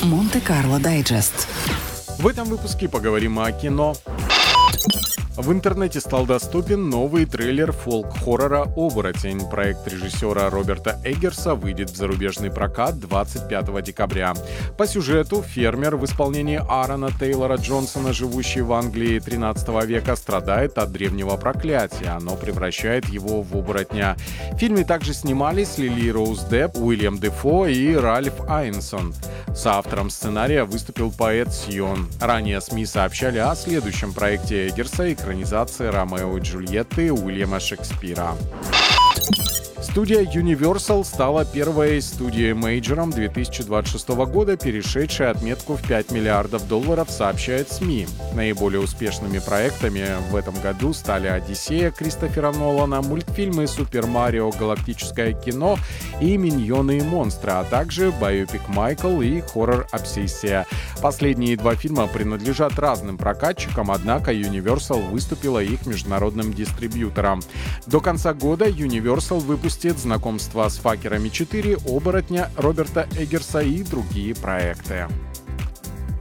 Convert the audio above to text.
Монте-Карло Дайджест. В этом выпуске поговорим о кино. В интернете стал доступен новый трейлер фолк-хоррора «Оборотень». Проект режиссера Роберта Эггерса выйдет в зарубежный прокат 25 декабря. По сюжету фермер в исполнении Аарона Тейлора Джонсона, живущий в Англии 13 века, страдает от древнего проклятия. Оно превращает его в оборотня. В фильме также снимались Лили Роуз Депп, Уильям Дефо и Ральф Айнсон. Соавтором сценария выступил поэт Сьон. Ранее СМИ сообщали о следующем проекте Эггерса — экранизации Ромео и Джульетты Уильяма Шекспира. Студия Universal стала первой студией-мейджором 2026 года, перешедшей отметку в $5 миллиардов, сообщает СМИ. Наиболее успешными проектами в этом году стали «Одиссея» Кристофера Нолана, мультфильмы «Супер Марио. Галактическое кино» и «Миньоны и монстры», а также байопик «Майкл» и хоррор «Обсессия». Последние два фильма принадлежат разным прокатчикам, однако Universal выступила их международным дистрибьютором. До конца года Universal выпустит «Знакомство с факерами 4», «Оборотня» Роберта Эггерса и другие проекты.